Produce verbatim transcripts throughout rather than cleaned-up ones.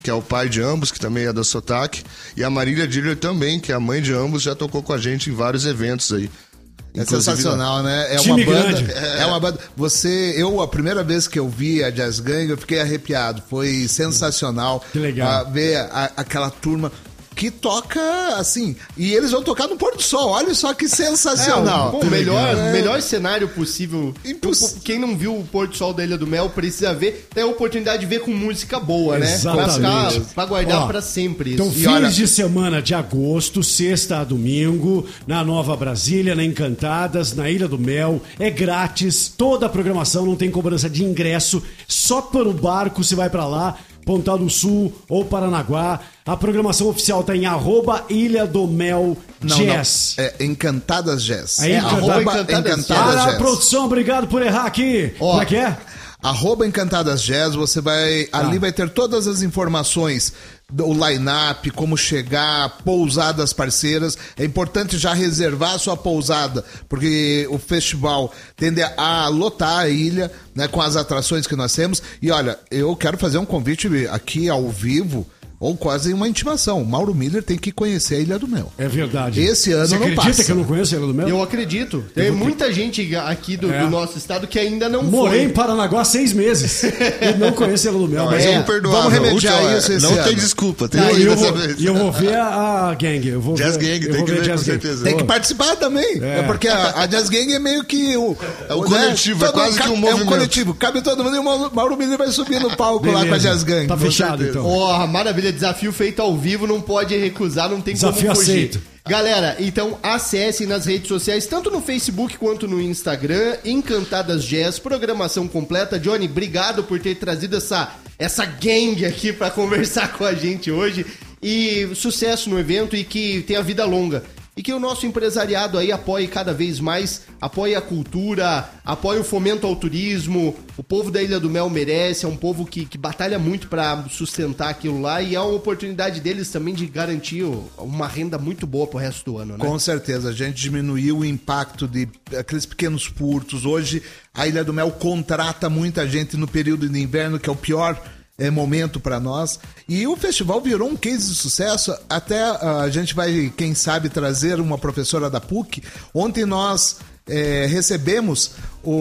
que é o pai de ambos, que também é da Sotaque, e a Marília Diller também, que é a mãe de ambos, já tocou com a gente em vários eventos aí. É sensacional, né? É Time uma banda. grande. É uma banda. Você, eu, a primeira vez que eu vi a Jazz Gang, eu fiquei arrepiado. Foi sensacional. Que legal. A, ver a, aquela turma que toca assim. E eles vão tocar no pôr do sol. Olha só que sensacional. É, o melhor, É. melhor cenário possível. Imposs... Quem não viu o pôr do sol da Ilha do Mel precisa ver. Tem a oportunidade de ver com música boa, né? Exatamente. Pra, ficar, pra guardar Ó, pra sempre. Então, isso. fins olha- de semana de agosto, sexta a domingo, na Nova Brasília, na Encantadas, na Ilha do Mel. É grátis, toda a programação, não tem cobrança de ingresso. Só pelo barco você vai pra lá, Pontal do Sul ou Paranaguá. A programação oficial tá em arroba Ilha do Mel Não, Jazz. não. É Encantadas Jazz. É Encantadas- arroba Encantadas Encantadas Ah, Jazz. produção, obrigado por errar aqui. Ó, Como é que é? Arroba Encantadas Jazz, você vai. Ali vai ter todas as informações do line-up, como chegar, pousadas parceiras. É importante já reservar a sua pousada, porque o festival tende a lotar a ilha, né, com as atrações que nós temos. E olha, eu quero fazer um convite aqui ao vivo, ou quase uma intimação. Mauro Miller tem que conhecer a Ilha do Mel. É verdade. Esse ano Você não acredita passa. que eu não conheço a Ilha do Mel? Eu acredito. Tem muita gente aqui do, É. do nosso estado que ainda não Morei foi. em Paranaguá há seis meses. E não conheço a Ilha do Mel. Mas Mas é eu, um perdoável. vamos remediar Última, isso esse Não ano. tem desculpa, tem e que eu, ir eu dessa vou, vez. e eu vou ver a, a gang. Eu vou Jazz ver, Gang, eu tem vou que ver ver, Jazz com Gang. certeza. Tem que Ô, participar também. É, É. porque a, a Jazz Gang é meio que o. É um coletivo, é quase que um É um movimento. coletivo. Cabe todo mundo e o Mauro- Mauro Miller vai subir no palco lá com a beleza. Jazz Gang. Tá Com fechado, certeza. então. Ó, maravilha, desafio feito ao vivo, não pode recusar, não tem Desafio como fugir. aceito. Galera, então acessem nas redes sociais, tanto no Facebook quanto no Instagram, Encantadas Jazz, programação completa. Johnny, obrigado por ter trazido essa, essa gang aqui pra conversar com a gente hoje. E sucesso no evento e que tenha vida longa. E que o nosso empresariado aí apoie cada vez mais, apoie a cultura, apoie o fomento ao turismo. O povo da Ilha do Mel merece, é um povo que, que batalha muito pra sustentar aquilo lá e é uma oportunidade deles também de garantir uma renda muito boa pro resto do ano, né? Com certeza, a gente diminuiu o impacto de aqueles pequenos furtos. Hoje, a Ilha do Mel contrata muita gente no período de inverno, que é o pior é, momento para nós. E o festival virou um case de sucesso. Até uh, a gente vai, quem sabe, trazer uma professora da P U C. Ontem nós é, recebemos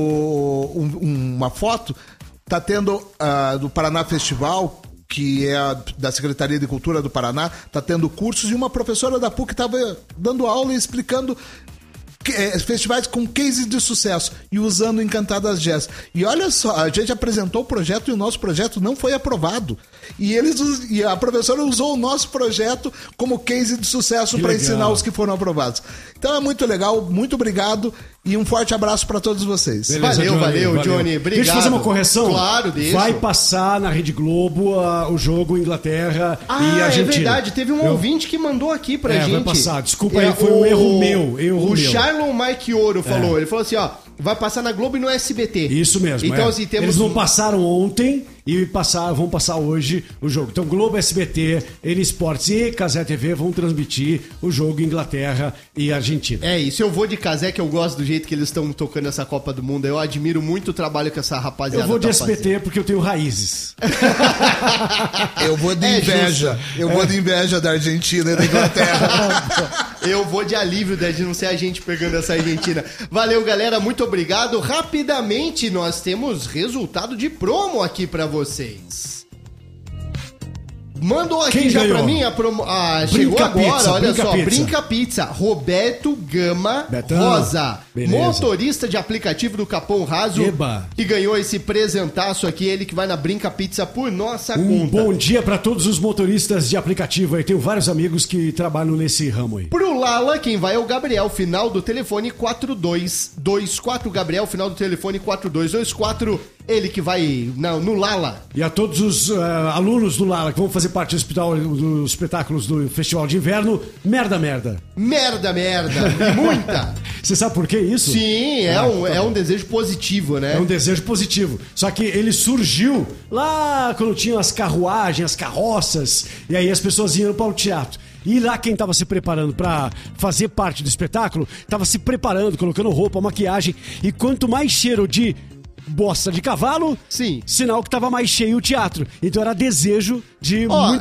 o, um, uma foto. Tá tendo uh, do Paraná Festival, que é a, da Secretaria de Cultura do Paraná, tá tendo cursos, e uma professora da P U C estava dando aula e explicando que, é, festivais com cases de sucesso e usando Encantadas Jazz. E olha só, a gente apresentou o projeto e o nosso projeto não foi aprovado. E, eles, e a professora usou o nosso projeto como case de sucesso para ensinar os que foram aprovados. Então é muito legal, muito obrigado e um forte abraço para todos vocês. Beleza, Valeu, Johnny, valeu, Johnny, obrigado. Deixa eu fazer uma correção. Claro, deixa. Vai passar na Rede Globo uh, o jogo Inglaterra Ah, e é Argentina. verdade. Teve um Eu- ouvinte que mandou aqui pra É, gente. vai passar. Desculpa aí, foi um erro meu, erro o meu. Charlon Mike Ouro falou. É. Ele falou assim, ó, vai passar na Globo e no S B T. Isso mesmo. Então, é. assim, temos... Eles não passaram ontem e passaram, vão passar hoje o jogo. Então, Globo, S B T, N Sports e Cazé T V vão transmitir o jogo Inglaterra e Argentina. É isso, eu vou de Cazé, que eu gosto do jeito que eles estão tocando essa Copa do Mundo. Eu admiro muito o trabalho que essa rapaziada Eu vou de tá S B T fazendo. porque eu tenho raízes. Eu vou de É inveja. justo. Eu vou de inveja da Argentina e da Inglaterra. Eu vou de alívio né, de não ser a gente pegando essa Argentina. Valeu, galera, muito obrigado. Rapidamente, nós temos resultado de promo aqui pra vocês. Mandou aqui Quem já ganhou? pra mim a promo. Ah, chegou Brinca agora, Pizza, olha Brinca só. Pizza. Brinca Pizza. Roberto Gama Betão, Rosa. beleza. Motorista de aplicativo do Capão Raso. Eba. Que ganhou esse presentaço aqui. Ele que vai na Brinca Pizza por nossa Um conta. bom dia para todos os motoristas de aplicativo aí. Tenho vários amigos que trabalham nesse ramo aí. Pro Lala, quem vai é o Gabriel, final do telefone quatro dois dois quatro. Gabriel, final do telefone quatro dois dois quatro. Ele que vai não, no Lala. E a todos os uh, alunos do Lala que vão fazer parte do hospital, dos espetáculos do Festival de Inverno, merda, merda. Merda, merda. E muita. Você sabe por que isso? Sim, é, Ah, um, tá é bom. um desejo positivo, né? É um desejo positivo. Só que ele surgiu lá quando tinha as carruagens, as carroças, e aí as pessoas iam para o teatro. E lá quem estava se preparando para fazer parte do espetáculo, estava se preparando, colocando roupa, maquiagem, e quanto mais cheiro de bosta de cavalo, Sim. sinal que tava mais cheio o teatro. Então era desejo de Ó,